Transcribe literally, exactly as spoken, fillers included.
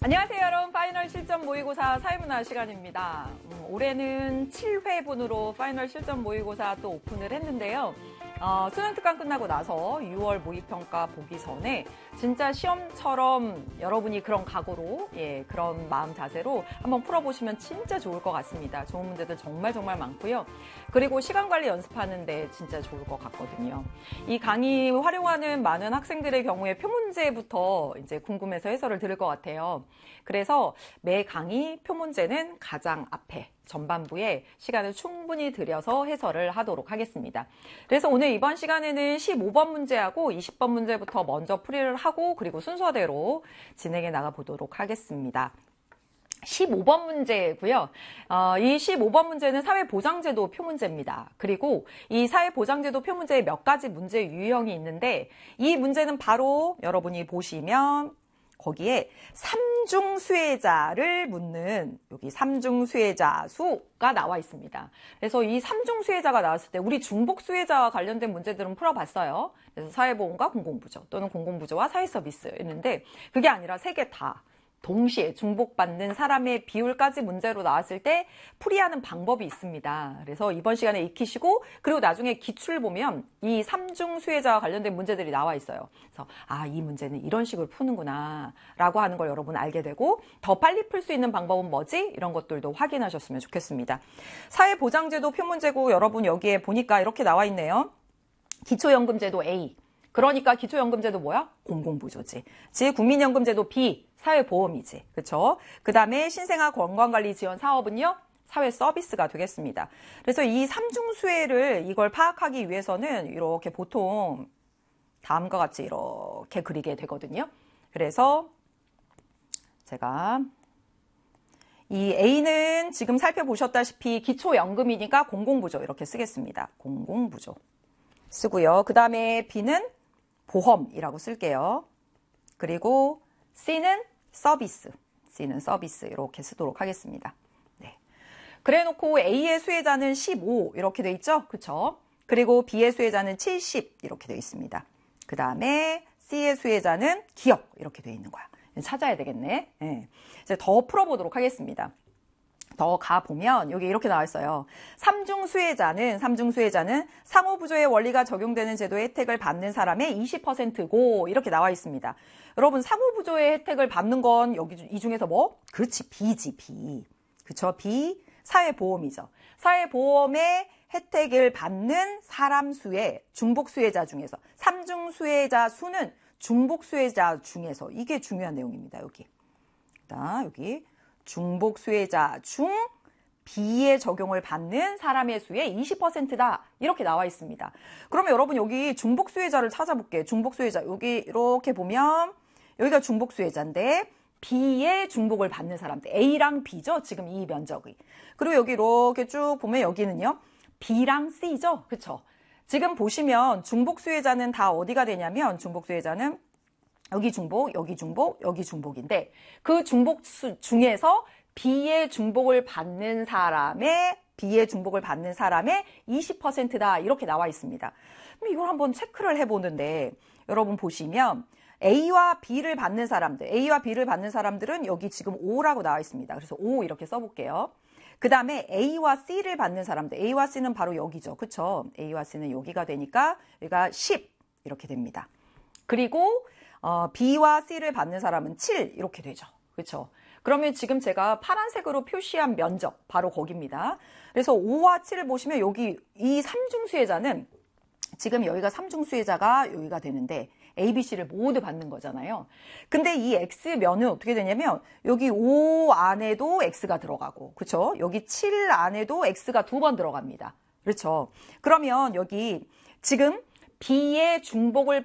안녕하세요, 여러분. 파이널 실전 모의고사 사회문화 시간입니다. 음, 올해는 칠 회분으로 파이널 실전 모의고사 또 오픈을 했는데요. 어, 수능특강 끝나고 나서 유월 모의평가 보기 전에 진짜 시험처럼 여러분이 그런 각오로, 예, 그런 마음 자세로 한번 풀어보시면 진짜 좋을 것 같습니다. 좋은 문제들 정말 정말 많고요. 그리고 시간 관리 연습하는데 진짜 좋을 것 같거든요. 이 강의 활용하는 많은 학생들의 경우에 표문제부터 이제 궁금해서 해설을 들을 것 같아요. 그래서 매 강의 표문제는 가장 앞에 전반부에 시간을 충분히 들여서 해설을 하도록 하겠습니다. 그래서 오늘 이번 시간에는 십오 번 문제하고 이십 번 문제부터 먼저 풀이를 하고 그리고 순서대로 진행해 나가 보도록 하겠습니다. 십오 번 문제고요. 어, 이 십오 번 문제는 사회보장제도 표문제입니다. 그리고 이 사회보장제도 표문제에 몇 가지 문제 유형이 있는데 이 문제는 바로 여러분이 보시면 거기에 삼중 수혜자를 묻는 여기 삼중 수혜자 수가 나와 있습니다. 그래서 이 삼중 수혜자가 나왔을 때 우리 중복 수혜자와 관련된 문제들은 풀어봤어요. 그래서 사회보험과 공공부조 또는 공공부조와 사회서비스였는데 그게 아니라 세 개 다 동시에 중복받는 사람의 비율까지 문제로 나왔을 때 풀이하는 방법이 있습니다. 그래서 이번 시간에 익히시고 그리고 나중에 기출 보면 이 삼중 수혜자와 관련된 문제들이 나와 있어요. 그래서 아, 이 문제는 이런 식으로 푸는구나 라고 하는 걸 여러분 알게 되고 더 빨리 풀 수 있는 방법은 뭐지? 이런 것들도 확인하셨으면 좋겠습니다. 사회보장제도 표문제고 여러분 여기에 보니까 이렇게 나와 있네요. 기초연금제도 A. 그러니까 기초연금제도 뭐야? 공공부조지. 즉 국민연금제도 B. 사회보험이지. 그렇죠? 그 다음에 신생아 건강관리 지원 사업은요. 사회 서비스가 되겠습니다. 그래서 이 삼중수혜를 이걸 파악하기 위해서는 이렇게 보통 다음과 같이 이렇게 그리게 되거든요. 그래서 제가 이 A는 지금 살펴보셨다시피 기초연금이니까 공공부조 이렇게 쓰겠습니다. 공공부조 쓰고요. 그 다음에 B는 보험이라고 쓸게요. 그리고 C는 서비스, C는 서비스 이렇게 쓰도록 하겠습니다. 네. 그래 놓고 A의 수혜자는 십오 이렇게 돼 있죠? 그쵸? 그리고 B의 수혜자는 칠십 이렇게 돼 있습니다. 그 다음에 C의 수혜자는 기억 이렇게 돼 있는 거야. 찾아야 되겠네. 네. 이제 더 풀어보도록 하겠습니다. 더 가보면 여기 이렇게 나와 있어요. 삼중 수혜자는 삼중 수혜자는 상호부조의 원리가 적용되는 제도의 혜택을 받는 사람의 이십 퍼센트고 이렇게 나와 있습니다. 여러분 상호부조의 혜택을 받는 건 여기 이 중에서 뭐? 그렇지, B지, B. 그쵸, B. 사회보험이죠. 사회보험의 혜택을 받는 사람 수의 중복 수혜자 중에서 삼중 수혜자 수는 중복 수혜자 중에서 이게 중요한 내용입니다. 여기. 자, 여기. 중복 수혜자 중 B의 적용을 받는 사람의 수의 이십 퍼센트다. 이렇게 나와 있습니다. 그러면 여러분 여기 중복 수혜자를 찾아볼게요. 중복 수혜자 여기 이렇게 보면 여기가 중복 수혜자인데 B의 중복을 받는 사람들 A랑 B죠. 지금 이 면적이. 그리고 여기 이렇게 쭉 보면 여기는요. B랑 C죠. 그렇죠? 지금 보시면 중복 수혜자는 다 어디가 되냐면 중복 수혜자는 여기 중복, 여기 중복, 여기 중복인데 그 중복 수 중에서 B의 중복을 받는 사람의 B의 중복을 받는 사람의 이십 퍼센트다 이렇게 나와 있습니다. 그럼 이걸 한번 체크를 해보는데 여러분 보시면 A와 B를 받는 사람들, A와 B를 받는 사람들은 여기 지금 오라고 나와 있습니다. 그래서 오 이렇게 써볼게요. 그 다음에 A와 C를 받는 사람들, A와 C는 바로 여기죠. 그쵸? A와 C는 여기가 되니까 여기가 십 이렇게 됩니다. 그리고 어, B와 C를 받는 사람은 칠 이렇게 되죠. 그렇죠? 그러면 지금 제가 파란색으로 표시한 면적 바로 거기입니다. 그래서 오와 칠을 보시면 여기 이 삼중 수혜자는 지금 여기가 삼중 수혜자가 여기가 되는데 A, B, C를 모두 받는 거잖아요. 근데 이 X면은 어떻게 되냐면 여기 오 안에도 X가 들어가고 그렇죠? 여기 칠 안에도 X가 두 번 들어갑니다. 그렇죠? 그러면 여기 지금 B의 중복을